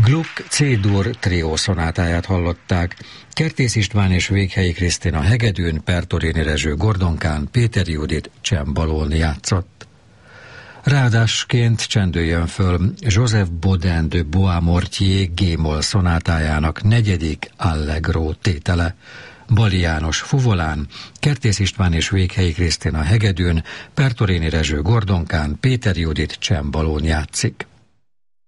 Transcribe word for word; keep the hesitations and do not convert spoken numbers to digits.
Gluck C-dur trió szonátáját hallották. Kertész István és Véghelyi Krisztina hegedűn, Pertolini Rezső gordonkán, Péter Judit csembalón játszott. Ráadásként csendüljön föl Joseph Bodin de Boismortier G-moll szonátájának negyedik allegro tétele. Bali János fuvolán, Kertész István és Véghelyi Krisztina hegedűn, Pertolini Rezső gordonkán, Péter Judit csembalón játszik.